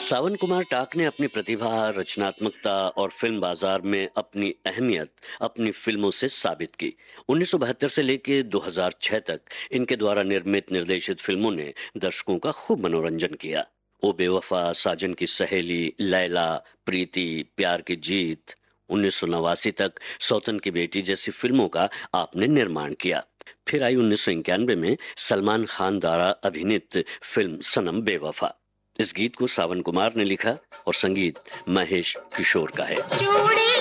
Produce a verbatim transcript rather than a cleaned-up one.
सावन कुमार टाक ने अपनी प्रतिभा, रचनात्मकता और फिल्म बाजार में अपनी अहमियत अपनी फिल्मों से साबित की। उन्नीस सौ बहत्तर से लेकर दो हज़ार छह तक इनके द्वारा निर्मित निर्देशित फिल्मों ने दर्शकों का खूब मनोरंजन किया। ओ बेवफा, साजन की सहेली, लैला, प्रीति, प्यार की जीत, उन्नीस सौ नवासी तक सौतन की बेटी जैसी फिल्मों का आपने निर्माण किया। फिर आई उन्नीस सौ इक्यानवे में सलमान खान द्वारा अभिनीत फिल्म सनम बेवफा। इस गीत को सावन कुमार ने लिखा और संगीत महेश किशोर का है।